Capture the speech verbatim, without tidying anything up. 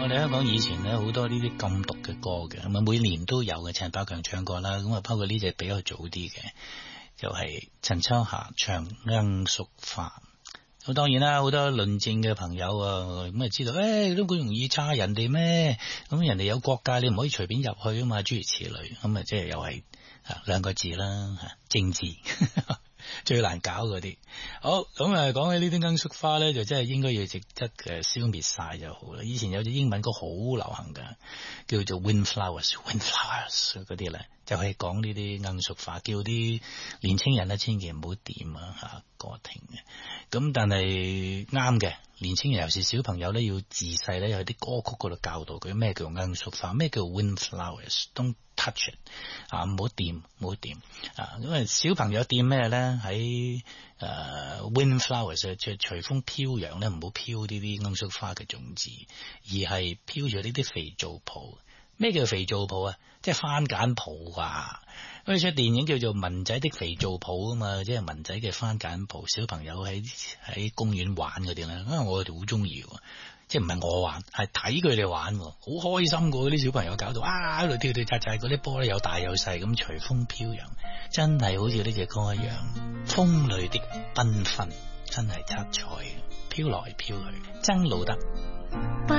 我哋香港以前咧好多呢啲禁毒嘅歌嘅，咁啊每年都有嘅，陳百強唱過啦，咁啊包括呢隻比較早啲嘅，就係、是、陳秋霞唱《罌粟花》。咁當然啦，好多論戰嘅朋友啊，咁啊知道，誒都咁容易炸人哋咩？咁人哋有國界，你唔可以隨便入去啊嘛，諸如此類。咁啊，即係又係啊兩個字啦，吓政治最難搞嗰啲。好，咁啊講起呢啲罌粟花咧，就真係應該要值得嘅消滅晒就好啦。以前有隻英文歌好流行噶，叫做 Windflowers，Windflowers 嗰啲咧，就係講呢啲罌粟花，叫啲年青人咧千祈唔好掂啊吓，歌停嘅。咁但係啱嘅，年青人尤其是小朋友咧，要自細咧有啲歌曲嗰度教導佢咩叫罌粟花，咩叫 Windflowers，Don't touch it 啊，唔好掂，唔好掂啊！因為小朋友掂咩咧？喺誒 Windflowers 即係隨風飄揚咧，唔好飄呢啲罌粟花嘅種子，而係飄住呢啲肥皂泡。咩叫肥皂泡啊？即係番梘泡啊！嗰出電影叫做《文仔的肥皂泡》啊嘛，即係文仔嘅番梘泡，小朋友喺喺公園玩嗰啲咧，啊我哋好中意，即係唔係我玩，係睇佢哋玩，好開心噶，啲小朋友搞到啊喺度跳跳扎扎，嗰啲波咧有大有細咁隨風飄揚，真係好似呢隻歌一樣，風裏的繽紛，真係七彩，飄來飄去，曾路得。